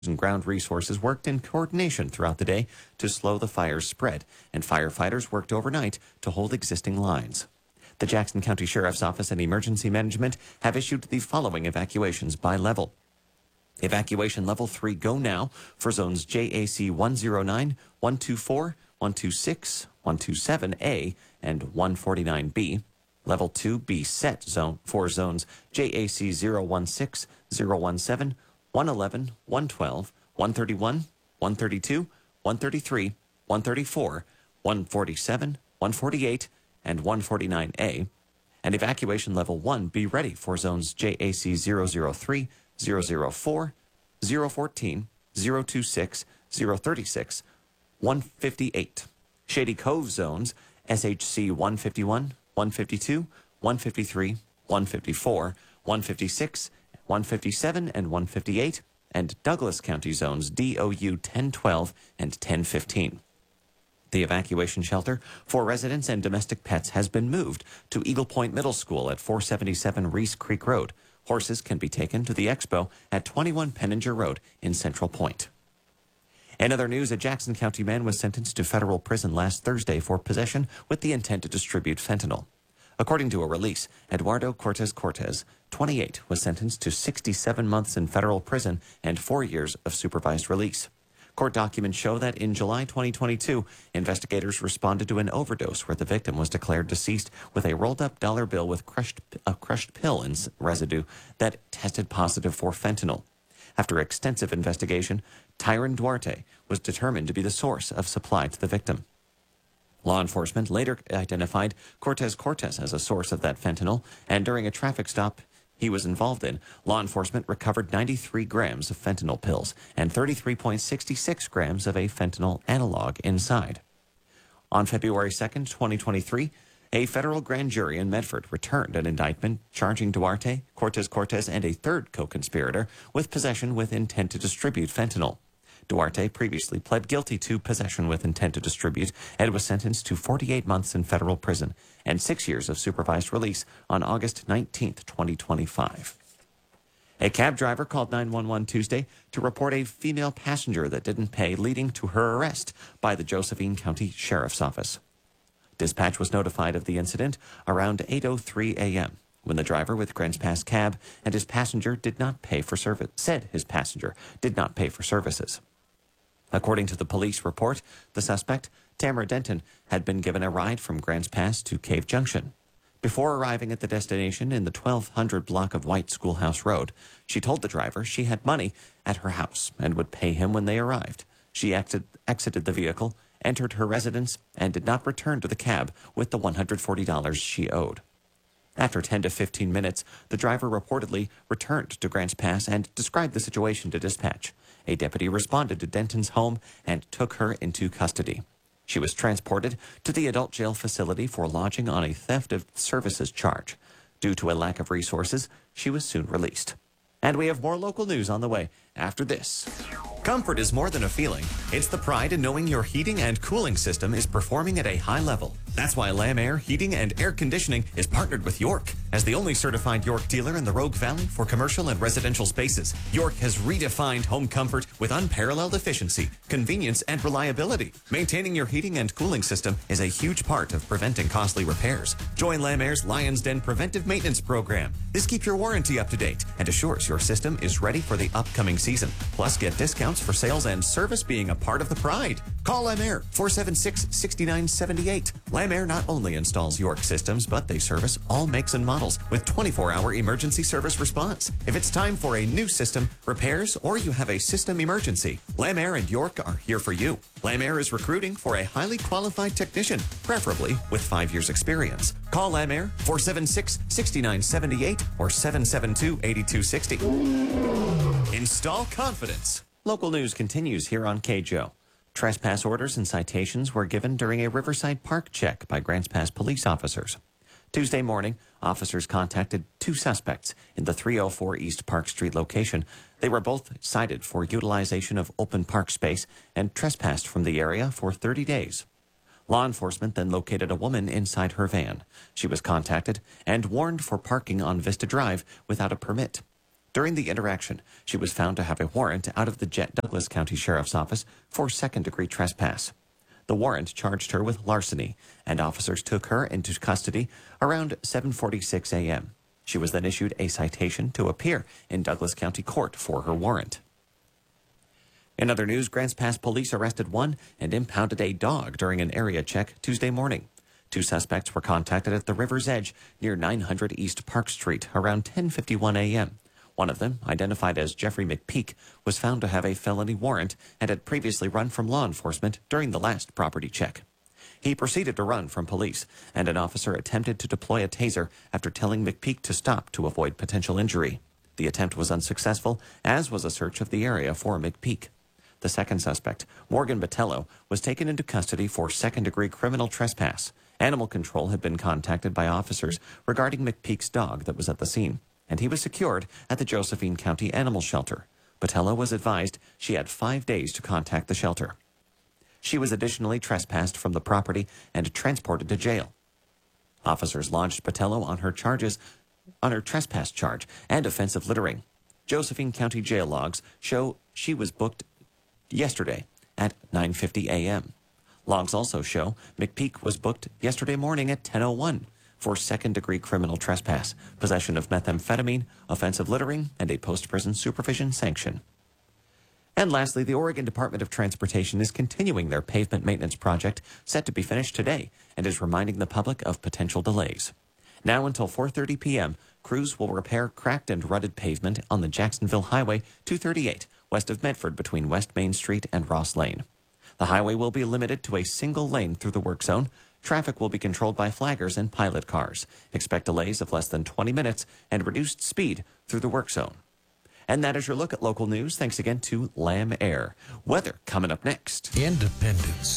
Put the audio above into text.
and ground resources worked in coordination throughout the day to slow the fire's spread, and firefighters worked overnight to hold existing lines. The Jackson County Sheriff's Office and Emergency Management have issued the following evacuations by level. Evacuation Level 3 go now for zones JAC 109, 124, 126, 127A, and 149B. Level 2 be set zone for zones JAC 016, 017, 111, 112, 131, 132, 133, 134, 147, 148, and 149A. And evacuation level 1 be ready for zones JAC 003, 004, 014, 026, 036, 158. Shady Cove zones SHC 151, 152, 153, 154, 156, 157, and 158, and Douglas County zones DOU 1012 and 1015. The evacuation shelter for residents and domestic pets has been moved to Eagle Point Middle School at 477 Reese Creek Road. Horses can be taken to the expo at 21 Penninger Road in Central Point. In other news, a Jackson County man was sentenced to federal prison last Thursday for possession with the intent to distribute fentanyl. According to a release, Eduardo Cortez, 28, was sentenced to 67 months in federal prison and 4 years of supervised release. Court documents show that in July 2022, investigators responded to an overdose where the victim was declared deceased with a rolled-up dollar bill with a crushed pill in residue that tested positive for fentanyl. After extensive investigation, Tyron Duarte was determined to be the source of supply to the victim. Law enforcement later identified Cortez as a source of that fentanyl, and during a traffic stop he was involved in, law enforcement recovered 93 grams of fentanyl pills and 33.66 grams of a fentanyl analog inside. On February 2nd, 2023, a federal grand jury in Medford returned an indictment charging Duarte, Cortez, and a third co-conspirator with possession with intent to distribute fentanyl. Duarte previously pled guilty to possession with intent to distribute and was sentenced to 48 months in federal prison and 6 years of supervised release on August 19, 2025. A cab driver called 911 Tuesday to report a female passenger that didn't pay, leading to her arrest by the Josephine County Sheriff's Office. Dispatch was notified of the incident around 8:03 a.m. when the driver with Grants Pass cab and his passenger did not pay for service, said his passenger did not pay for services. According to the police report, the suspect, Tamara Denton, had been given a ride from Grants Pass to Cave Junction. Before arriving at the destination in the 1200 block of White Schoolhouse Road, she told the driver she had money at her house and would pay him when they arrived. She exited the vehicle, entered her residence, and did not return to the cab with the $140 she owed. After 10 to 15 minutes, the driver reportedly returned to Grants Pass and described the situation to dispatch. A deputy responded to Denton's home and took her into custody. She was transported to the adult jail facility for lodging on a theft of services charge. Due to a lack of resources, she was soon released. And we have more local news on the way after this. Comfort is more than a feeling. It's the pride in knowing your heating and cooling system is performing at a high level. That's why Lam Air Heating and Air Conditioning is partnered with York. As the only certified York dealer in the Rogue Valley for commercial and residential spaces, York has redefined home comfort with unparalleled efficiency, convenience, and reliability. Maintaining your heating and cooling system is a huge part of preventing costly repairs. Join Lam Air's Lion's Den Preventive Maintenance Program. This keeps your warranty up to date and assures your system is ready for the upcoming season. Plus, get discounts for sales and service being a part of the pride. Call Lam Air 476-6978. Lam Air not only installs York systems, but they service all makes and models with 24-hour emergency service response. If it's time for a new system, repairs, or you have a system emergency, Lam Air and York are here for you. Lam Air is recruiting for a highly qualified technician, preferably with 5 years experience. Call Lam Air 476-6978 or 772-8260. Install confidence. Local news continues here on KJO. Trespass orders and citations were given during a Riverside Park check by Grants Pass police officers. Tuesday morning, officers contacted two suspects in the 304 East Park Street location. They were both cited for utilization of open park space and trespassed from the area for 30 days. Law enforcement then located a woman inside her van. She was contacted and warned for parking on Vista Drive without a permit. During the interaction, she was found to have a warrant out of the Douglas County Sheriff's Office for second-degree trespass. The warrant charged her with larceny, and officers took her into custody around 7:46 a.m. She was then issued a citation to appear in Douglas County Court for her warrant. In other news, Grants Pass police arrested one and impounded a dog during an area check Tuesday morning. 2 suspects were contacted at the river's edge near 900 East Park Street around 10:51 a.m. One of them, identified as Jeffrey McPeak, was found to have a felony warrant and had previously run from law enforcement during the last property check. He proceeded to run from police, and an officer attempted to deploy a taser after telling McPeak to stop to avoid potential injury. The attempt was unsuccessful, as was a search of the area for McPeak. The second suspect, Morgan Botello, was taken into custody for second-degree criminal trespass. Animal Control had been contacted by officers regarding McPeak's dog that was at the scene, and he was secured at the Josephine County Animal Shelter. Botello was advised she had 5 days to contact the shelter. She was additionally trespassed from the property and transported to jail. Officers launched Botello on her trespass charge and offensive littering. Josephine County jail logs show she was booked yesterday at 9:50 a.m. Logs also show McPeak was booked yesterday morning at 10:01 for second-degree criminal trespass, possession of methamphetamine, offensive littering, and a post-prison supervision sanction. And lastly, the Oregon Department of Transportation is continuing their pavement maintenance project set to be finished today and is reminding the public of potential delays. Now until 4:30 p.m., crews will repair cracked and rutted pavement on the Jacksonville Highway 238 west of Medford between West Main Street and Ross Lane. The highway will be limited to a single lane through the work zone. Traffic will be controlled by flaggers and pilot cars. Expect delays of less than 20 minutes and reduced speed through the work zone. And that is your look at local news. Thanks again to Lamb Air. Weather coming up next. Independence.